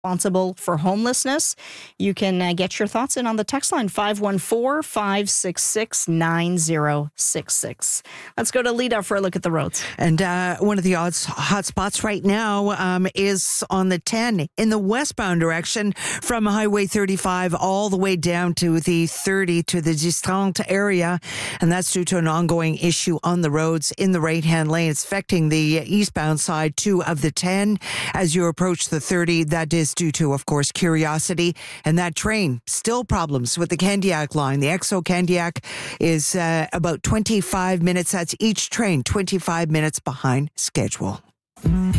responsible for homelessness. You can get your thoughts in on the text line 514-566-9066. Let's go to Lita for a look at the roads. And one of the hot spots right now is on the 10 in the westbound direction from Highway 35 all the way down to the 30 to the Distante area. And that's due to an ongoing issue on the roads in the right-hand lane. It's affecting the eastbound side too of the 10 as you approach the 30. That is due to, of course, Curiosity. And that train, still problems with the Candiac line. The XO Candiac is about 25 minutes. That's each train, 25 minutes behind schedule.